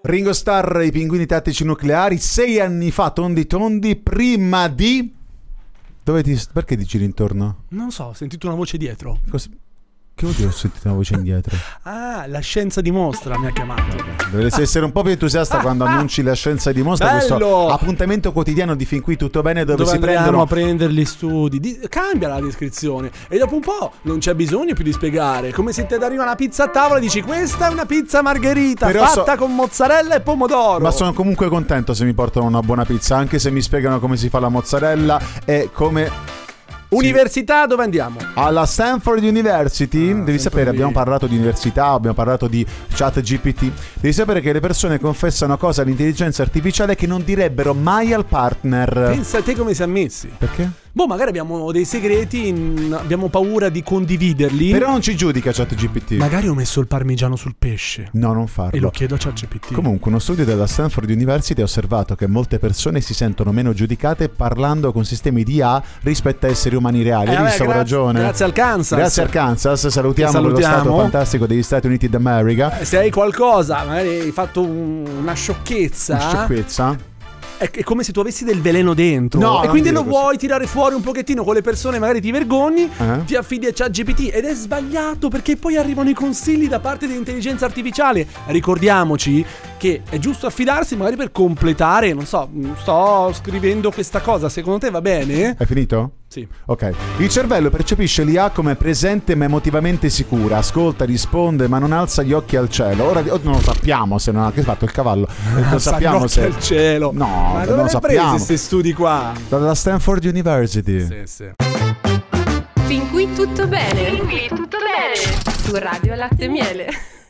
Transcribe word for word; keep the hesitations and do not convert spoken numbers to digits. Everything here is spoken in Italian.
Ringo Starr, i pinguini tattici nucleari, sei anni fa, tondi tondi, prima di... Dove ti... Perché ti giri intorno? Non so, ho sentito una voce dietro. Cos... Che vuol dire ho sentito una voce indietro? Ah, la scienza dimostra mi ha chiamato. Dovresti essere un po' più entusiasta quando annunci la scienza dimostra. Bello! Questo appuntamento quotidiano di Fin Qui Tutto Bene, dove, dove si andiamo prendono a prendere gli studi. Di... Cambia la descrizione e dopo un po' non c'è bisogno più di spiegare. Come se ti arriva una pizza a tavola e dici questa è una pizza margherita Però fatta so... con mozzarella e pomodoro. Ma sono comunque contento se mi portano una buona pizza, anche se mi spiegano come si fa la mozzarella e come... Università, sì. Dove andiamo? Alla Stanford University. ah, Devi sapere, abbiamo parlato di università, abbiamo parlato di chat G P T. Devi sapere che le persone confessano cose all'intelligenza artificiale che non direbbero mai al partner. Pensa a te come siamo messi. Perché? Boh, magari abbiamo dei segreti, in... abbiamo paura di condividerli. Però non ci giudica chat G P T. Magari ho messo il parmigiano sul pesce. No, non farlo. E lo chiedo a chat G P T. Comunque uno studio della Stanford University ha osservato che molte persone si sentono meno giudicate parlando con sistemi di I A rispetto a esseri umani reali. Eh, Hai visto, vabbè, ragione. Grazie al Kansas. Grazie al Kansas. Salutiamo, salutiamo. Quello stato fantastico degli Stati Uniti d'America. eh, Se hai qualcosa, magari hai fatto un... una sciocchezza. Una sciocchezza È come se tu avessi del veleno dentro, no, e quindi lo così. vuoi tirare fuori un pochettino con le persone, magari ti vergogni, uh-huh. ti affidi a ChatGPT ed è sbagliato, perché poi arrivano i consigli da parte dell'intelligenza artificiale. Ricordiamoci che è giusto affidarsi magari per completare, non so, sto scrivendo questa cosa, secondo te va bene? È finito? Sì. Ok. Il cervello percepisce l'I A come presente ma emotivamente sicura, ascolta, risponde ma non alza gli occhi al cielo. Ora non lo sappiamo se non ha che fatto il cavallo. Non lo sappiamo se al cielo. No, ma non dove lo hai preso sappiamo. questi studi qua? Dalla Stanford University. Sì, sì. Fin qui tutto bene. Fin qui tutto bene. Su Radio Latte e Miele.